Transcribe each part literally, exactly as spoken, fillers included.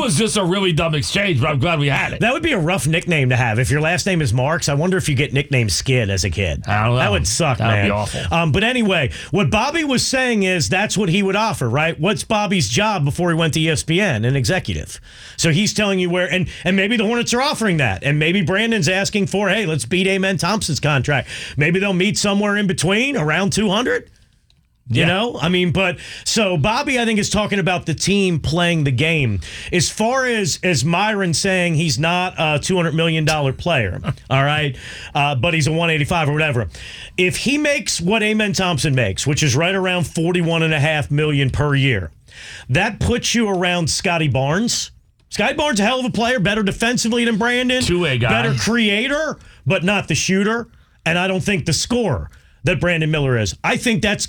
was just a really dumb exchange, but I'm glad we had it. That would be a rough nickname to have. If your last name is Marks, I wonder if you get nicknamed Skid as a kid. I don't know. That would suck, that man. That would be awful. Um, but anyway, what Bobby was saying is that's what he would offer, right? What's Bobby's job before he went to E S P N? An executive. So he's telling you where, and, and maybe the Hornets are offering that. And maybe Brandon's asking for, hey, let's beat Amen Thompson's contract. Maybe they'll meet somewhere in between, around two hundred. You yeah. know, I mean, but so Bobby, I think, is talking about the team playing the game. As far as as Myron saying he's not a two hundred million dollars player, all right, uh, but he's a one eighty-five or whatever. If he makes what Amen Thompson makes, which is right around forty-one point five million dollars per year, that puts you around Scotty Barnes. Scotty Barnes, a hell of a player, better defensively than Brandon. Two-way guy. Better creator, but not the shooter. And I don't think the scorer that Brandon Miller is. I think that's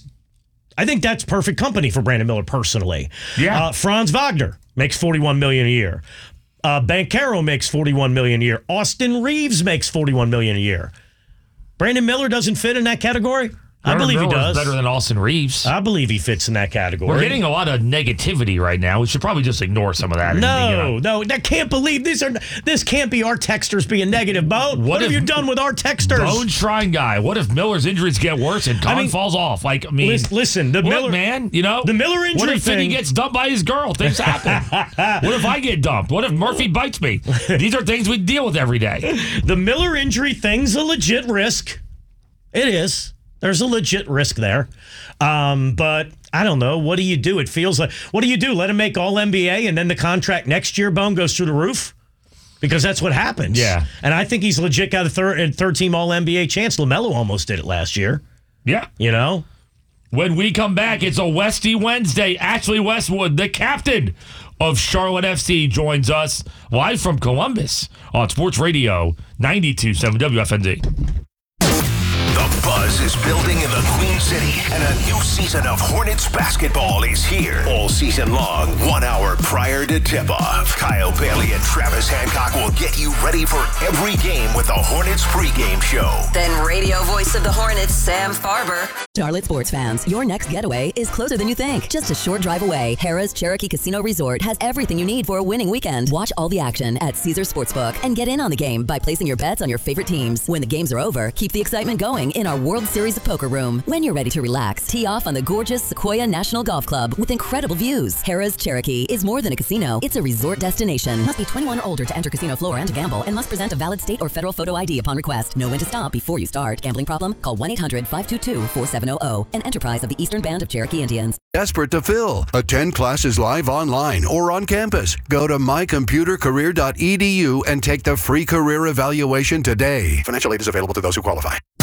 I think that's perfect company for Brandon Miller personally. Yeah. Uh, Franz Wagner makes forty-one million dollars a year. Uh, Banchero makes forty-one million dollars a year. Austin Reeves makes forty-one million dollars a year. Brandon Miller doesn't fit in that category? I believe he does. Better than Austin Reeves. I believe he fits in that category. We're getting a lot of negativity right now. We should probably just ignore some of that. No, no, I can't believe these are. This can't be our texters being negative, Bone. What, what have you done with our texters? Bone Shrine guy. What if Miller's injuries get worse and Colin I mean, falls off? Like, I mean, listen, listen the look, Miller man, you know, the Miller injury What if thing, Finney gets dumped by his girl? Things happen. What if I get dumped? What if Murphy bites me? These are things we deal with every day. The Miller injury thing's a legit risk. It is. There's a legit risk there. Um, but I don't know. What do you do? It feels like, what do you do? Let him make all N B A and then the contract next year, Bone, goes through the roof? Because that's what happens. Yeah. And I think he's legit got a third, third team all N B A chance. LaMelo almost did it last year. Yeah. You know? When we come back, it's a Westy Wednesday. Ashley Westwood, the captain of Charlotte F C, joins us live from Columbus on Sports Radio ninety-two point seven W F N Z. The buzz is building in the Queen City, and a new season of Hornets basketball is here. All season long, one hour prior to tip-off, Kyle Bailey and Travis Hancock will get you ready for every game with the Hornets pregame show. Then radio voice of the Hornets, Sam Farber. Charlotte sports fans, your next getaway is closer than you think. Just a short drive away, Harrah's Cherokee Casino Resort has everything you need for a winning weekend. Watch all the action at Caesars Sportsbook and get in on the game by placing your bets on your favorite teams. When the games are over, keep the excitement going in our World Series of Poker room. When you're ready to relax, tee off on the gorgeous Sequoia National Golf Club with incredible views. Harrah's Cherokee is more than a casino. It's a resort destination. Must be twenty-one or older to enter casino floor and to gamble, and must present a valid state or federal photo I D upon request. Know when to stop before you start. Gambling problem? Call one eight hundred five two two four seven zero zero. An enterprise of the Eastern Band of Cherokee Indians. Desperate to fill? Attend classes live online or on campus. Go to my computer career dot e d u and take the free career evaluation today. Financial aid is available to those who qualify.